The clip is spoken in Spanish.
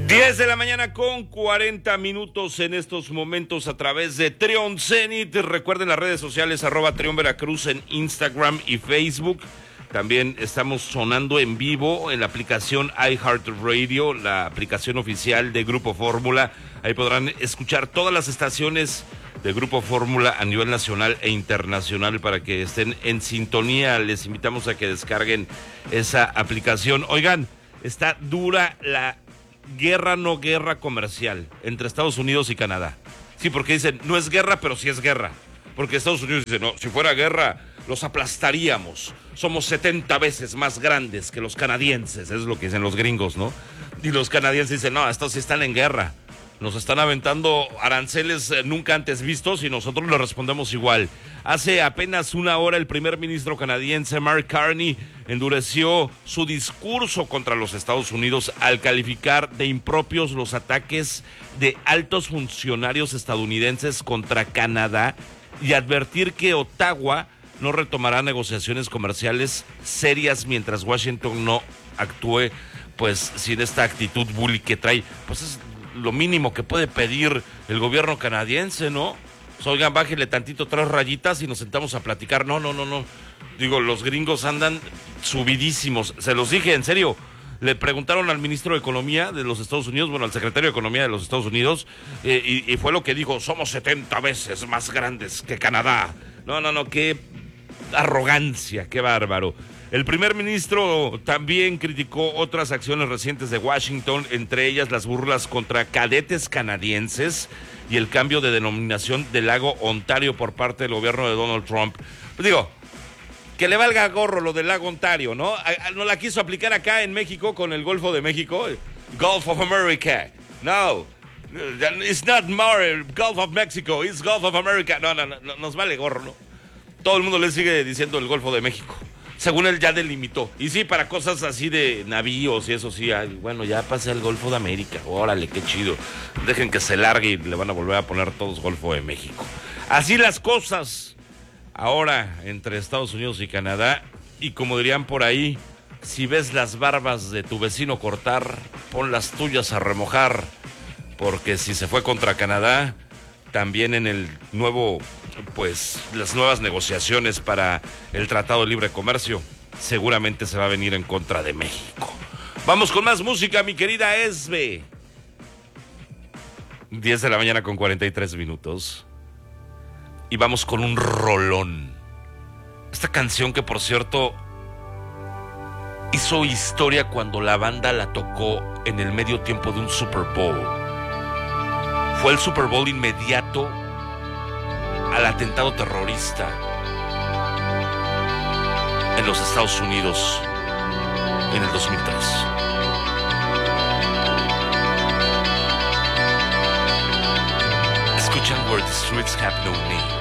10 de la mañana con 40 minutos en estos momentos a través de Trion Zenit. Recuerden las redes sociales @TrionVeracruz en Instagram y Facebook. También estamos sonando en vivo en la aplicación iHeartRadio, la aplicación oficial de Grupo Fórmula. Ahí podrán escuchar todas las estaciones de Grupo Fórmula a nivel nacional e internacional para que estén en sintonía. Les invitamos a que descarguen esa aplicación. Oigan, está dura la no guerra comercial entre Estados Unidos y Canadá. Sí, porque dicen, no es guerra, pero sí es guerra. Porque Estados Unidos dice, no, si fuera guerra, los aplastaríamos. Somos 70 veces más grandes que los canadienses, es lo que dicen los gringos, ¿no? Y los canadienses dicen, no, estos sí están en guerra. Nos están aventando aranceles nunca antes vistos y nosotros le respondemos igual. Hace apenas una hora el primer ministro canadiense Mark Carney endureció su discurso contra los Estados Unidos al calificar de impropios los ataques de altos funcionarios estadounidenses contra Canadá y advertir que Ottawa no retomará negociaciones comerciales serias mientras Washington no actúe pues sin esta actitud bully que trae. Pues es lo mínimo que puede pedir el gobierno canadiense, ¿no? Oigan, bájenle tantito 3 rayitas y nos sentamos a platicar. No. Digo, los gringos andan subidísimos. Se los dije, en serio. Le preguntaron al ministro de Economía de los Estados Unidos, bueno, al secretario de Economía de los Estados Unidos, y fue lo que dijo, somos 70 veces más grandes que Canadá. No, qué arrogancia, qué bárbaro. El primer ministro también criticó otras acciones recientes de Washington, entre ellas las burlas contra cadetes canadienses y el cambio de denominación del lago Ontario por parte del gobierno de Donald Trump. Pues digo, que le valga gorro lo del lago Ontario, ¿no? No la quiso aplicar acá en México con el Golfo de México, Gulf of America. No, it's not Gulf of Mexico, it's Gulf of America. No, nos vale gorro, ¿no? Todo el mundo le sigue diciendo el Golfo de México. Según él ya delimitó. Y sí, para cosas así de navíos y eso sí, bueno, ya pasé el Golfo de América. Órale, qué chido. Dejen que se largue y le van a volver a poner todos Golfo de México. Así las cosas ahora entre Estados Unidos y Canadá. Y como dirían por ahí, si ves las barbas de tu vecino cortar, pon las tuyas a remojar. Porque si se fue contra Canadá, también en el nuevo, pues las nuevas negociaciones para el Tratado de Libre Comercio, seguramente se va a venir en contra de México. Vamos con más música, mi querida Esbe. 10 de la mañana con 43 minutos. Y vamos con un rolón. Esta canción que, por cierto, hizo historia cuando la banda la tocó en el medio tiempo de un Super Bowl. Fue el Super Bowl inmediato al atentado terrorista en los Estados Unidos en el 2003. Escuchan Where the Streets Have No Name.